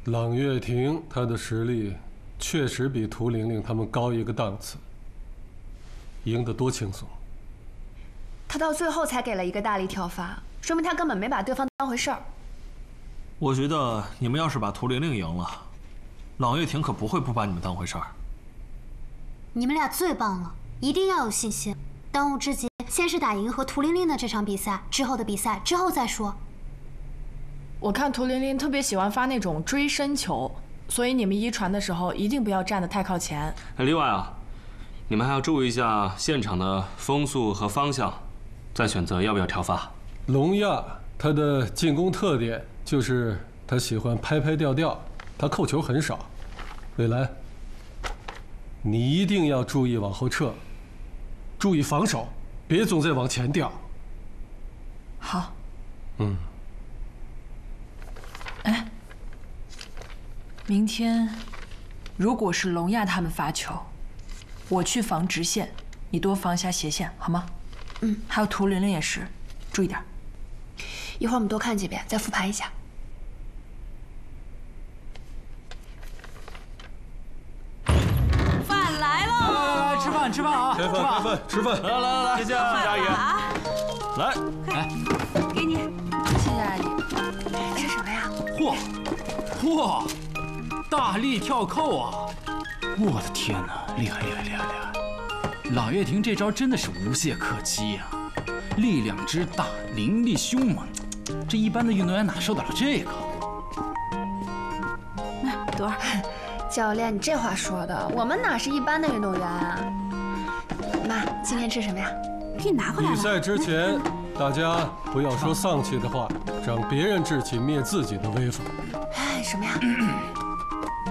朗月亭他的实力确实比涂玲玲他们高一个档次，赢得多轻松。 他到最后才给了一个大力跳发，说明他根本没把对方当回事儿。 我觉得你们要是把涂玲玲赢了，朗月亭可不会不把你们当回事儿。 你们俩最棒了，一定要有信心。当务之急，先是打赢和涂玲玲的这场比赛，之后的比赛之后再说。 我看涂玲玲特别喜欢发那种追身球，所以你们一传的时候一定不要站得太靠前。 另外啊，你们还要注意一下现场的风速和方向，再选择要不要跳发。 龙亚他的进攻特点就是他喜欢拍拍吊吊，他扣球很少。蔚蓝，你一定要注意往后撤，注意防守，别总在往前掉。 好。 哎，明天如果是龙亚他们发球，我去防直线，你多防一下斜线，好吗？还有涂玲玲也是，注意点。 一会儿我们多看几遍，再复盘一下。 饭来喽！ 来，吃饭啊！ 开饭，吃饭！ 来，谢谢阿姨。来， 哎，给你。 谢谢阿姨。 吃什么呀？ 嚯，大力跳扣啊！我的天哪，厉害！朗月亭这招真的是无懈可击呀，力量之大，凌厉凶猛，这一般的运动员哪受得了这个？ 来，朵儿。 教练，你这话说的，我们哪是一般的运动员啊？妈，今天吃什么呀？ 给你拿回来了。 比赛之前，大家不要说丧气的话，让别人志气灭自己的威风。 哎，什么呀？